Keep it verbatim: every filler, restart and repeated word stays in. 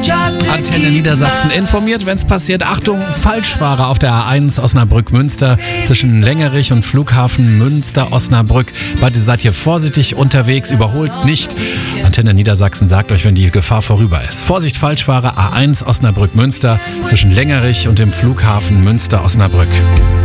Antenne Niedersachsen informiert, wenn es passiert. Achtung, Falschfahrer auf der A eins Osnabrück-Münster zwischen Längerich und Flughafen Münster-Osnabrück. Beide seid ihr vorsichtig unterwegs, überholt nicht. Antenne Niedersachsen sagt euch, wenn die Gefahr vorüber ist. Vorsicht, Falschfahrer, A eins Osnabrück-Münster zwischen Längerich und dem Flughafen Münster-Osnabrück.